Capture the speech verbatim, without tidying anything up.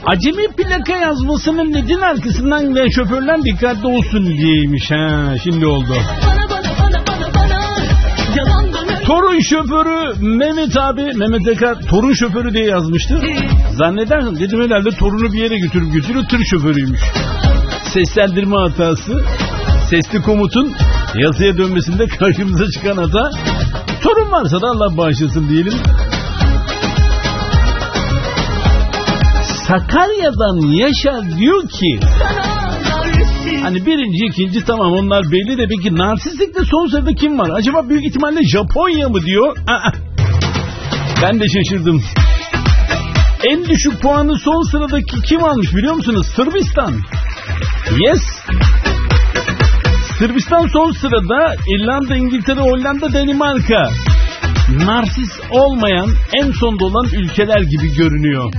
Acemi plaka yazmasının nedin arkasından ve şoförler dikkatli olsun diyeymiş. Ha, şimdi oldu. Torun şoförü Mehmet abi, Mehmet Eka torun şoförü diye yazmıştı. Zannedersin dedim herhalde torunu bir yere götürüp götürüyor, tır şoförüymüş. Seslendirme hatası. Sesli komutun yazıya dönmesinde karşımıza çıkan hata. Sorun varsa da Allah bağışlasın diyelim. Sakarya'dan Yaşar diyor ki hani birinci ikinci tamam onlar belli de peki narsistlikte son sırada kim var? Acaba büyük ihtimalle Japonya mı diyor? Aa, ben de şaşırdım. En düşük puanı son sıradaki kim almış biliyor musunuz? Sırbistan. Yes. Sırbistan son sırada, İrlanda, İngiltere, Hollanda, Danimarka. Narsist olmayan en sonda olan ülkeler gibi görünüyor.